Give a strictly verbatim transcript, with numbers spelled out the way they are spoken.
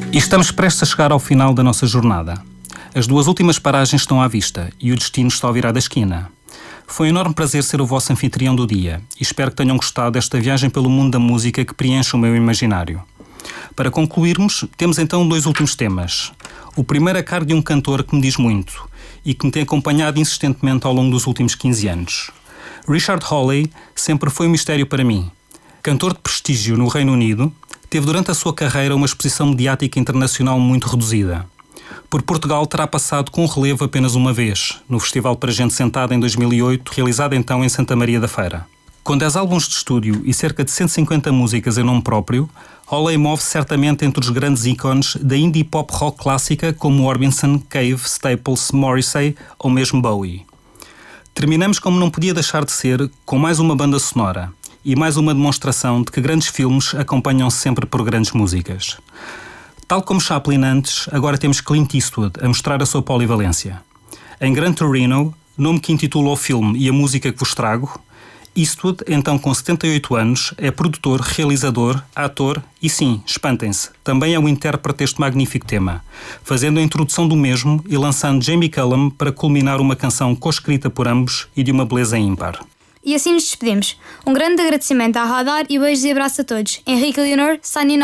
E estamos prestes a chegar ao final da nossa jornada. As duas últimas paragens estão à vista e o destino está ao virar da esquina. Foi um enorme prazer ser o vosso anfitrião do dia e espero que tenham gostado desta viagem pelo mundo da música que preenche o meu imaginário. Para concluirmos, temos então dois últimos temas. O primeiro a cargo de um cantor que me diz muito e que me tem acompanhado insistentemente ao longo dos últimos quinze anos. Richard Hawley sempre foi um mistério para mim. Cantor de prestígio no Reino Unido, teve durante a sua carreira uma exposição mediática internacional muito reduzida. Por Portugal terá passado com relevo apenas uma vez, no Festival para Gente Sentada em dois mil e oito, realizado então em Santa Maria da Feira. Com dez álbuns de estúdio e cerca de cento e cinquenta músicas em nome próprio, Hawley move-se certamente entre os grandes ícones da indie pop rock clássica como Orbison, Cave, Staples, Morrissey ou mesmo Bowie. Terminamos como não podia deixar de ser, com mais uma banda sonora e mais uma demonstração de que grandes filmes acompanham-se sempre por grandes músicas. Tal como Chaplin antes, agora temos Clint Eastwood a mostrar a sua polivalência. Em Gran Torino, nome que intitula o filme e a música que vos trago, Eastwood, então com setenta e oito anos, é produtor, realizador, ator e sim, espantem-se, também é o intérprete deste magnífico tema, fazendo a introdução do mesmo e lançando Jamie Cullum para culminar uma canção co-escrita por ambos e de uma beleza ímpar. E assim nos despedimos. Um grande agradecimento à Radar e beijos e abraço a todos. Henrique e Leonor, signing